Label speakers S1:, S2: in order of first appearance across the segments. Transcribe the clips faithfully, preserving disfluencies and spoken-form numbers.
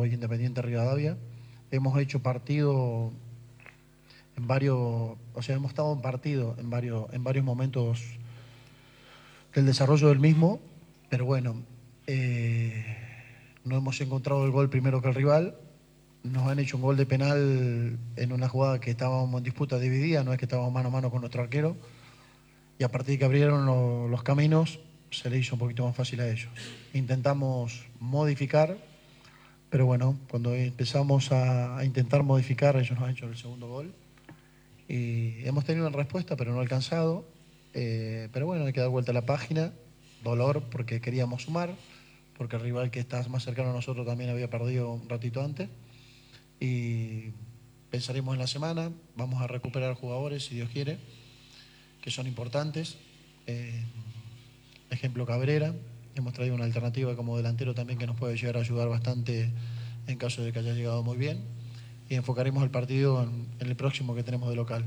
S1: hoy Independiente Rivadavia. Hemos hecho partido en varios, o sea, hemos estado en partido en varios, en varios momentos del desarrollo del mismo, pero bueno, eh, no hemos encontrado el gol primero que el rival. Nos han hecho un gol de penal en una jugada que estábamos en disputa dividida, no es que estábamos mano a mano con nuestro arquero, y a partir de que abrieron lo, los caminos, se le hizo un poquito más fácil a ellos. Intentamos modificar, pero bueno, cuando empezamos a, a intentar modificar, ellos nos han hecho el segundo gol. Y hemos tenido una respuesta, pero no alcanzado. Eh, pero bueno, hay que dar vuelta a la página. Dolor porque queríamos sumar, porque el rival que está más cercano a nosotros también había perdido un ratito antes. Y pensaremos en la semana, vamos a recuperar jugadores, si Dios quiere, que son importantes. Eh, ejemplo Cabrera, hemos traído una alternativa como delantero también que nos puede llegar a ayudar bastante en caso de que haya llegado muy bien. Y enfocaremos el partido en, en el próximo que tenemos de local.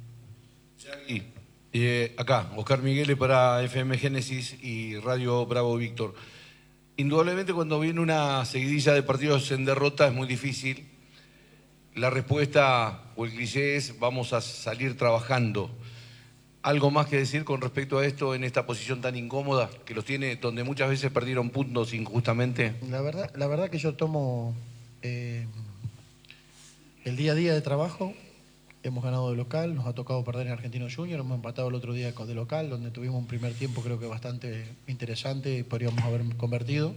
S2: Y, eh, acá, Oscar Miguel para F M Génesis y Radio Bravo Víctor. Indudablemente cuando viene una seguidilla de partidos en derrota es muy difícil. La respuesta o el cliché es vamos a salir trabajando. ¿Algo más que decir con respecto a esto en esta posición tan incómoda que los tiene, donde muchas veces perdieron puntos injustamente?
S1: La verdad, la verdad que yo tomo eh, el día a día de trabajo. Hemos ganado de local, nos ha tocado perder en Argentino Junior, hemos empatado el otro día de local, donde tuvimos un primer tiempo creo que bastante interesante y podríamos haber convertido.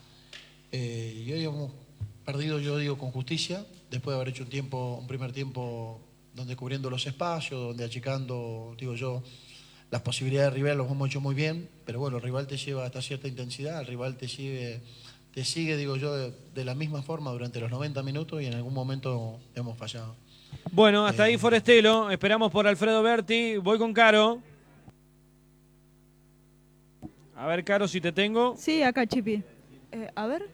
S1: Eh, y hoy hemos perdido, yo digo, con justicia, después de haber hecho un tiempo, un primer tiempo donde cubriendo los espacios, donde achicando, digo yo, las posibilidades del rival los hemos hecho muy bien, pero bueno, el rival te lleva hasta cierta intensidad, el rival te sigue, te sigue digo yo, de, de la misma forma durante los noventa minutos y en algún momento hemos fallado.
S3: Bueno, hasta ahí Forestelo, esperamos por Alfredo Berti, voy con Caro. A ver, Caro, si te tengo.
S4: Sí, acá, Chipi. Eh, a ver.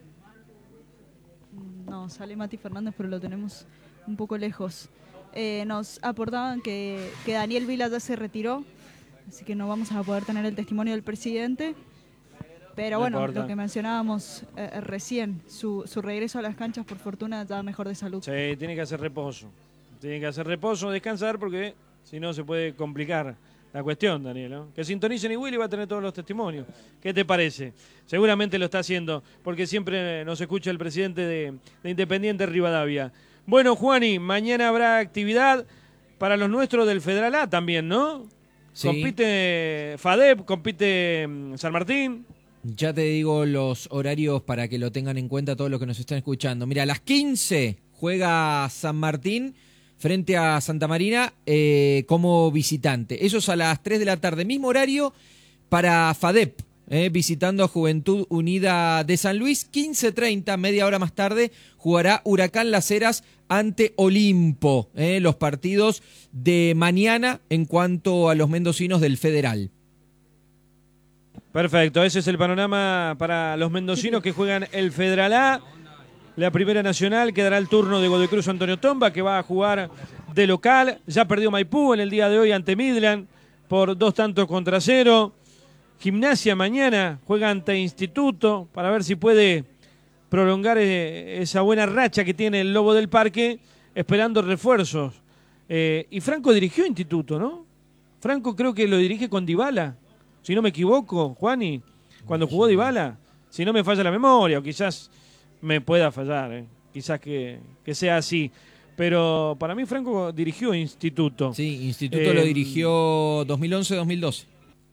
S4: No, sale Mati Fernández, pero lo tenemos un poco lejos. Eh, nos aportaban que, que Daniel Vila ya se retiró, así que no vamos a poder tener el testimonio del presidente. Pero
S3: No
S4: bueno,
S3: importa.
S4: lo que mencionábamos eh, recién, su, su regreso a las canchas, por fortuna, ya mejor de salud.
S3: Sí, tiene que hacer reposo. Tiene que hacer reposo, descansar, porque si no se puede complicar la cuestión, Daniel, ¿no? Que sintonicen y Willy va a tener todos los testimonios. ¿Qué te parece? Seguramente lo está haciendo, porque siempre nos escucha el presidente de, de Independiente Rivadavia. Bueno, Juani, mañana habrá actividad para los nuestros del Federal A también, ¿no?
S5: Sí.
S3: Compite FADEP, compite mm, San Martín.
S5: Ya te digo los horarios para que lo tengan en cuenta todos los que nos están escuchando. Mira, a las quince juega San Martín frente a Santa Marina eh, como visitante. Eso es a las tres de la tarde. Mismo horario para FADEP, eh, visitando a Juventud Unida de San Luis. quince treinta, media hora más tarde, jugará Huracán Las Heras ante Olimpo. Eh, los partidos de mañana en cuanto a los mendocinos del Federal.
S3: Perfecto, ese es el panorama para los mendocinos que juegan el Federal A. La Primera Nacional quedará el turno de Godoy Cruz Antonio Tomba, que va a jugar de local. Ya perdió Maipú en el día de hoy ante Midland por dos tantos contra cero. Gimnasia mañana juega ante Instituto para ver si puede prolongar eh, esa buena racha que tiene el Lobo del Parque, esperando refuerzos. Eh, y Franco dirigió Instituto, ¿no? Franco creo que lo dirige con Dybala, si no me equivoco, Juani, cuando jugó Dybala, si no me falla la memoria, o quizás me pueda fallar, eh. quizás que, que sea así. Pero para mí Franco dirigió Instituto.
S5: Sí, Instituto
S3: Eh,
S5: lo dirigió dos mil once dos mil doce.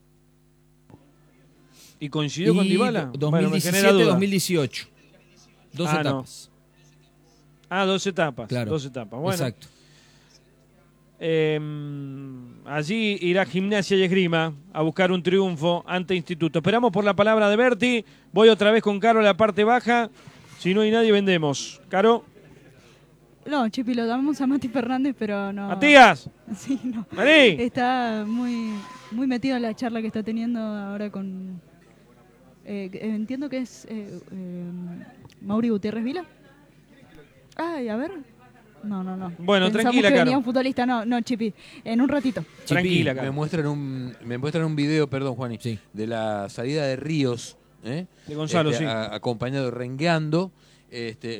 S3: ¿Y coincidió
S5: y
S3: con Dybala?
S5: dos mil
S3: Bueno, me genera
S5: diecisiete
S3: duda.
S5: dos mil dieciocho. Dos
S3: Ah,
S5: etapas.
S3: No. Ah, dos etapas.
S5: Claro.
S3: Dos etapas. Bueno.
S5: Exacto.
S3: Eh, allí irá Gimnasia y Esgrima a buscar un triunfo ante Instituto. Esperamos por la palabra de Berti. Voy otra vez con Caro a la parte baja. Si no hay nadie, vendemos. Caro.
S4: No, Chipi, lo llamamos a Mati Fernández, pero no.
S3: ¡Matías!
S4: Sí, no.
S3: ¡Marí!
S4: Está muy, muy metido en la charla que está teniendo ahora con. Eh, entiendo que es eh, eh, Mauri Gutiérrez Vila. Ay, a ver. No, no, no.
S3: Bueno,
S4: Pensamos
S3: tranquila,
S4: que
S3: Caro.
S4: venía un futbolista. No, no, Chipi. En un ratito.
S3: Tranquila,
S6: Me
S3: Caro.
S6: muestran un, me muestran un video, perdón, Juani,
S5: Sí.
S6: de la salida de Ríos, ¿eh?
S3: De Gonzalo,
S6: Este,
S3: sí.
S6: a- acompañado, rengueando. Este,